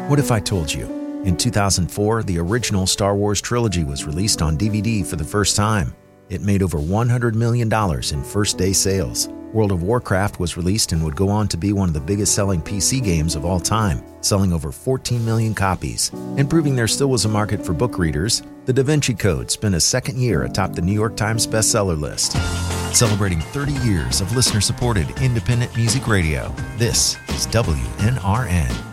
What if I told you? In 2004, the original Star Wars trilogy was released on DVD for the first time. It made over $100 million in first-day sales. World of Warcraft was released and would go on to be one of the biggest-selling PC games of all time, selling over 14 million copies. And proving there still was a market for book readers, The Da Vinci Code spent a second year atop the New York Times bestseller list. Celebrating 30 years of listener-supported independent music radio, this is WNRN.